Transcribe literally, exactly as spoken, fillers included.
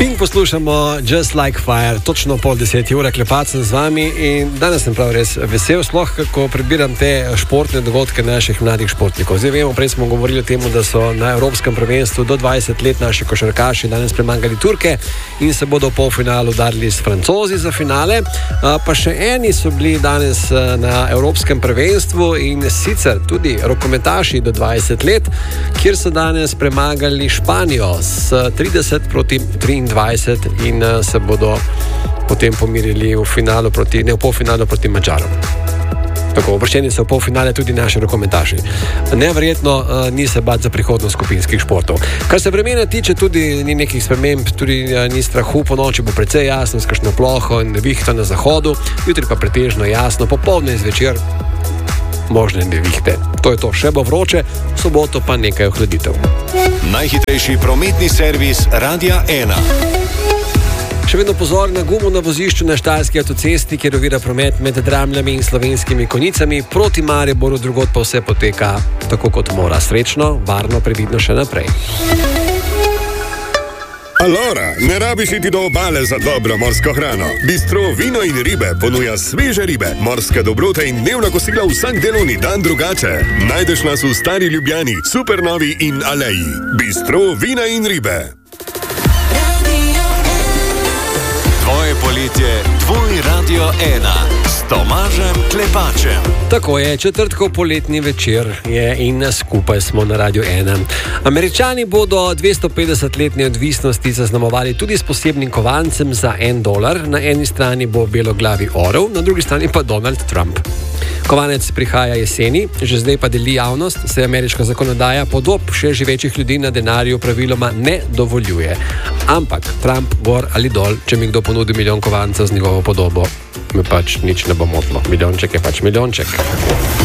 Pink poslušamo Just Like Fire, točno pol deseti ure, klepat sem z vami in danes sem prav res vesel, sploh kako prebiram te športne dogodke naših mladih športnikov. Zdaj vemo, prej smo govorili o tem, da so na Evropskem prvenstvu do dvajset let naši košarkaši danes premagali Turke in se bodo v polfinalu udarili s Francozi za finale. Pa še eni so bili danes na Evropskem prvenstvu in sicer tudi rokometaši do dvajset let, kjer so danes premagali Španijo s trideset proti triindvajset in se bodo potem pomirili v finalu proti, ne v polfinalu proti Mađarom. Tako, uvrščeni so v polfinale tudi naši rokometaši. Neverjetno uh, ni se bati za prihodnost skupinskih športov. Kar se vremena tiče, tudi ni nekih sprememb, tudi uh, ni strahu, po noči bo precej jasno, s kakšno ploho in nevihto na zahodu, jutri pa pretežno jasno, popoldne in zvečer možne nevihte. To je to, še bo vroče, v soboto pa nekaj ohladitev. Najhitrejši prometni servis Radia ena. Še vedno pozor na gumo na vozišču na Štajerski avtocesti, kjer ovira promet med Dramljami in Slovenskimi Konjicami. Proti Mariboru drugod pa vse poteka tako, kot mora. Srečno, varno, previdno še naprej. Alora, ne rabiš iti do obale za dobro morsko hrano. Bistro Vino in ribe ponuja sveže ribe, morske dobrote in dnevna kosila vsak delovni dan drugače. Najdeš nas v Stari Ljubljani, Supernovi in Aleji. Bistro Vina in ribe. Tvoje poletje, tvoj Radio ena s Tomažem Klepačem. Tako je, četrtkov poletni večer je in skupaj smo na Radio ena. Američani bodo dvestopetdesetletni odvisnosti zaznamovali tudi s posebnim kovancem za en dolar. Na eni strani bo beloglavi orel, na drugi strani pa Donald Trump. Kovanec prihaja jeseni, že zdaj pa deli javnost, se ameriška zakonodaja podob še živečih ljudi na denarju praviloma ne dovoljuje. Ampak Trump gor ali dol, če mi kdo ponudi milijon kovancev z njegovo podobo, me pač nič ne bo motilo. Milijonček je pač milijonček.